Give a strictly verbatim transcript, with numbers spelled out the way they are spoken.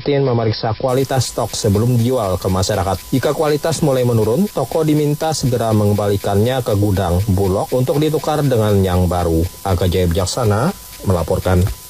rutin memeriksa kualitas stok sebelum dijual ke masyarakat. Jika kualitas mulai menurun, toko diminta segera mengembalikannya ke gudang Bulog untuk ditukar dengan yang baru. Aga Jaya Bijaksana melaporkan.